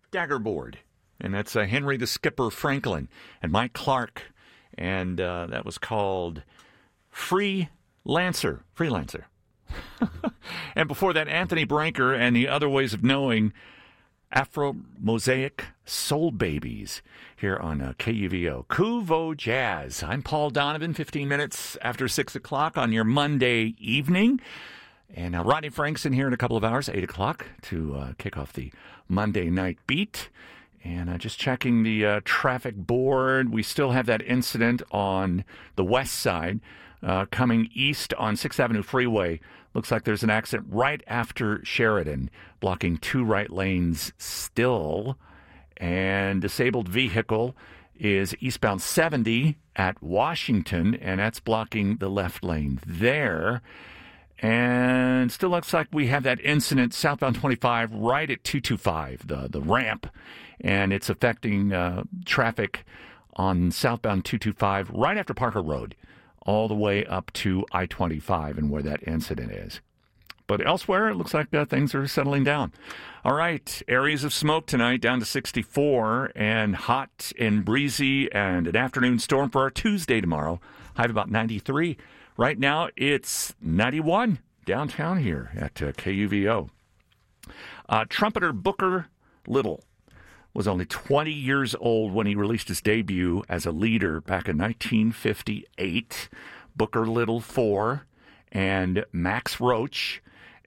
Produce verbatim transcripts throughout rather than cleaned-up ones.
Daggerboard. And that's uh, Henry the Skipper Franklin and Mike Clark. And uh, that was called Freelancer. Freelancer. And before that, Anthony Branker and the Other Ways of Knowing, Afro Mosaic Soul Babies here on uh, K U V O. Kuvo Jazz. I'm Paul Donovan, fifteen minutes after six o'clock on your Monday evening. And uh, Rodney Frank's in here in a couple of hours, eight o'clock, to uh, kick off the Monday night beat. And uh, just checking the uh, traffic board. We still have that incident on the west side uh, coming east on sixth Avenue Freeway. Looks like there's an accident right after Sheridan, blocking two right lanes still. And disabled vehicle is eastbound seventy at Washington, and that's blocking the left lane there. And still looks like we have that incident southbound twenty-five right at two twenty-five, the, the ramp. And it's affecting uh, traffic on southbound two twenty-five right after Parker Road, all the way up to I twenty-five and where that incident is. But elsewhere, it looks like uh, things are settling down. All right, areas of smoke tonight down to sixty-four, and hot and breezy, and an afternoon storm for our Tuesday tomorrow. High of about ninety-three. Right now, it's ninety-one downtown here at uh, K U V O. Uh, trumpeter Booker Little was only twenty years old when he released his debut as a leader back in nineteen fifty-eight. Booker Little four and Max Roach.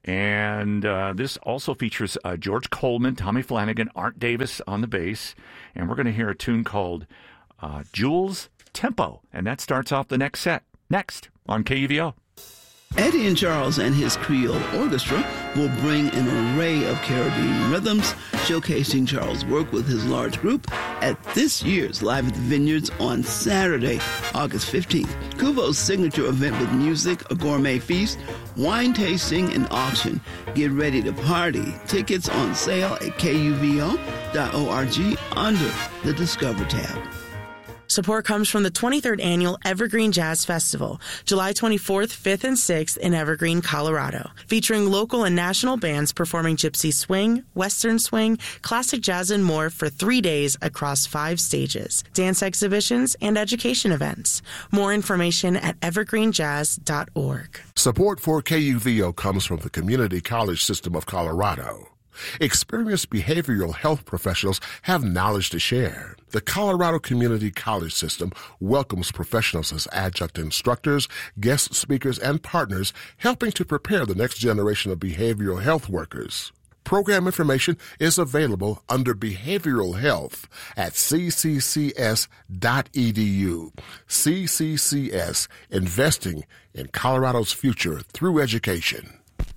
And uh, this also features uh, George Coleman, Tommy Flanagan, Art Davis on the bass. And we're going to hear a tune called uh, Jules Tempo. And that starts off the next set. Next on K U V O. Eddie and Charles and his Creole Orchestra will bring an array of Caribbean rhythms, showcasing Charles' work with his large group at this year's Live at the Vineyards on Saturday, August fifteenth. Kuvo's signature event with music, a gourmet feast, wine tasting, and auction. Get ready to party. Tickets on sale at K U V O dot org under the Discover tab. Support comes from the twenty-third Annual Evergreen Jazz Festival, July twenty-fourth, fifth, and sixth in Evergreen, Colorado, featuring local and national bands performing gypsy swing, western swing, classic jazz, and more for three days across five stages, dance exhibitions, and education events. More information at evergreen jazz dot org. Support for K U V O comes from the Community College System of Colorado. Experienced behavioral health professionals have knowledge to share. The Colorado Community College System welcomes professionals as adjunct instructors, guest speakers, and partners, helping to prepare the next generation of behavioral health workers. Program information is available under Behavioral Health at c c c s dot e d u. C C C S, investing in Colorado's future through education.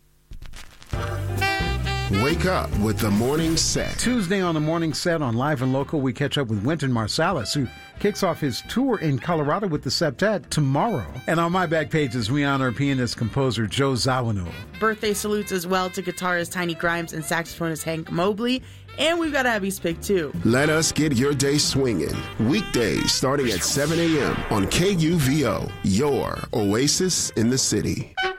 Wake up with the Morning Set. Tuesday on the Morning Set on Live and Local, we catch up with Wynton Marsalis, who kicks off his tour in Colorado with the Septet tomorrow. And on my back pages, we honor pianist-composer Joe Zawinul. Birthday salutes as well to guitarist Tiny Grimes and saxophonist Hank Mobley. And we've got Abby's pick, too. Let us get your day swinging. Weekdays starting at seven a.m. on K U V O, your oasis in the city.